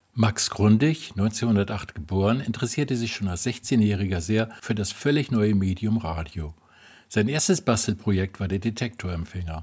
Max Grundig, 1908 geboren, interessierte sich schon als 16-Jähriger sehr für das völlig neue Medium Radio. Sein erstes Bastelprojekt war der Detektorempfänger.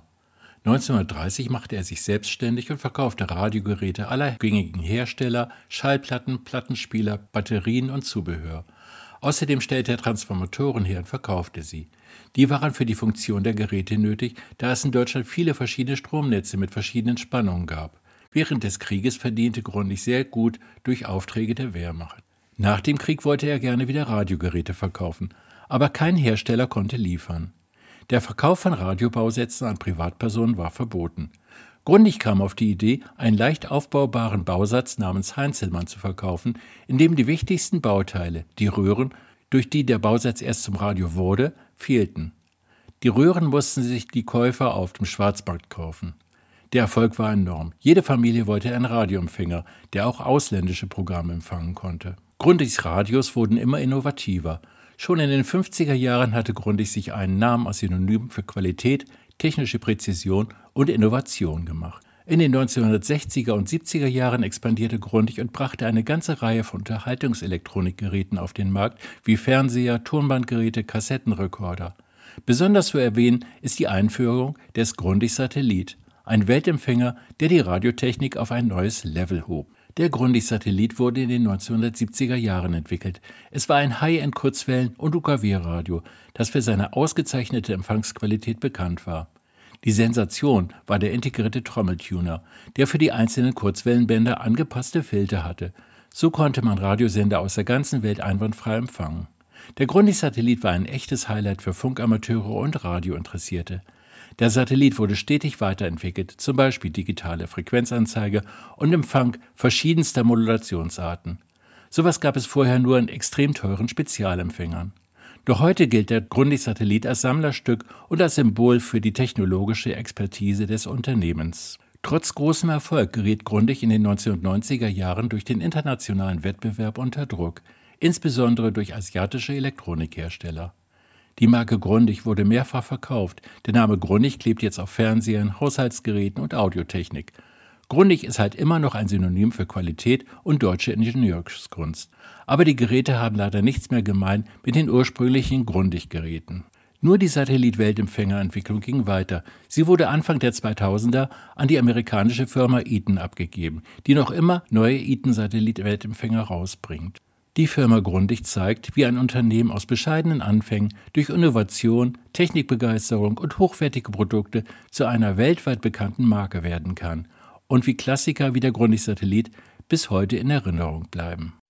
1930 machte er sich selbstständig und verkaufte Radiogeräte aller gängigen Hersteller, Schallplatten, Plattenspieler, Batterien und Zubehör. Außerdem stellte er Transformatoren her und verkaufte sie. Die waren für die Funktion der Geräte nötig, da es in Deutschland viele verschiedene Stromnetze mit verschiedenen Spannungen gab. Während des Krieges verdiente Grundig sehr gut durch Aufträge der Wehrmacht. Nach dem Krieg wollte er gerne wieder Radiogeräte verkaufen, aber kein Hersteller konnte liefern. Der Verkauf von Radiobausätzen an Privatpersonen war verboten. Grundig kam auf die Idee, einen leicht aufbaubaren Bausatz namens Heinzelmann zu verkaufen, in dem die wichtigsten Bauteile, die Röhren, durch die der Bausatz erst zum Radio wurde, fehlten. Die Röhren mussten sich die Käufer auf dem Schwarzmarkt kaufen. Der Erfolg war enorm. Jede Familie wollte einen Radioempfänger, der auch ausländische Programme empfangen konnte. Grundigs Radios wurden immer innovativer. Schon in den 50er Jahren hatte Grundig sich einen Namen als Synonym für Qualität, technische Präzision und Innovation gemacht. In den 1960er und 70er Jahren expandierte Grundig und brachte eine ganze Reihe von Unterhaltungselektronikgeräten auf den Markt, wie Fernseher, Tonbandgeräte, Kassettenrekorder. Besonders zu erwähnen ist die Einführung des Grundig-Satellit, ein Weltempfänger, der die Radiotechnik auf ein neues Level hob. Der Grundig-Satellit wurde in den 1970er Jahren entwickelt. Es war ein High-End-Kurzwellen- und UKW-Radio, das für seine ausgezeichnete Empfangsqualität bekannt war. Die Sensation war der integrierte Trommeltuner, der für die einzelnen Kurzwellenbänder angepasste Filter hatte. So konnte man Radiosender aus der ganzen Welt einwandfrei empfangen. Der Grundig-Satellit war ein echtes Highlight für Funkamateure und Radiointeressierte. Der Satellit wurde stetig weiterentwickelt, zum Beispiel digitale Frequenzanzeige und Empfang verschiedenster Modulationsarten. Sowas gab es vorher nur in extrem teuren Spezialempfängern. Doch heute gilt der Grundig-Satellit als Sammlerstück und als Symbol für die technologische Expertise des Unternehmens. Trotz großem Erfolg geriet Grundig in den 1990er Jahren durch den internationalen Wettbewerb unter Druck, insbesondere durch asiatische Elektronikhersteller. Die Marke Grundig wurde mehrfach verkauft. Der Name Grundig klebt jetzt auf Fernsehern, Haushaltsgeräten und Audiotechnik. Grundig ist halt immer noch ein Synonym für Qualität und deutsche Ingenieurskunst. Aber die Geräte haben leider nichts mehr gemein mit den ursprünglichen Grundig-Geräten. Nur die Satellit-Weltempfängerentwicklung ging weiter. Sie wurde Anfang der 2000er an die amerikanische Firma Eaton abgegeben, die noch immer neue Eaton-Satellit-Weltempfänger rausbringt. Die Firma Grundig zeigt, wie ein Unternehmen aus bescheidenen Anfängen durch Innovation, Technikbegeisterung und hochwertige Produkte zu einer weltweit bekannten Marke werden kann und wie Klassiker wie der Grundig-Satellit bis heute in Erinnerung bleiben.